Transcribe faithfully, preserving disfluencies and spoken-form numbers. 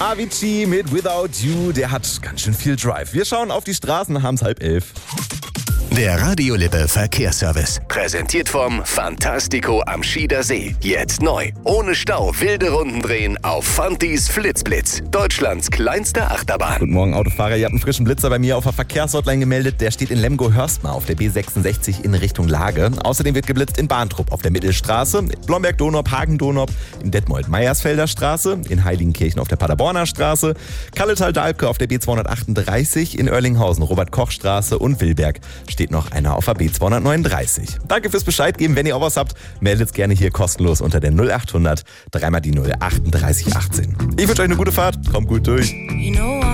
Avicii mit Without You, der hat ganz schön viel Drive. Wir schauen auf die Straßen, haben es halb elf. Der Radio Lippe Verkehrsservice. Präsentiert vom Fantastico am Schieder See. Jetzt neu. Ohne Stau wilde Runden drehen auf Fantis Flitzblitz. Deutschlands kleinste Achterbahn. Guten Morgen, Autofahrer. Ihr habt einen frischen Blitzer bei mir auf der Verkehrshotline gemeldet. Der steht in Lemgo-Hörstmar auf der B sechsundsechzig in Richtung Lage. Außerdem wird geblitzt in Bahntrupp auf der Mittelstraße, Blomberg-Donop, Hagen-Donop, in Detmold-Meiersfelder Straße, in Heiligenkirchen auf der Paderborner Straße, Kalletal-Dalbke auf der B zweihundertachtunddreißig, in Oerlinghausen, Robert-Koch-Straße und Wilberg steht noch einer auf der B zweihundertneununddreißig. Danke fürs Bescheid geben. Wenn ihr auch was habt, meldet gerne hier kostenlos unter der null achthundert, dreimal die null achtunddreißig achtzehn. Ich wünsche euch eine gute Fahrt. Kommt gut durch. You know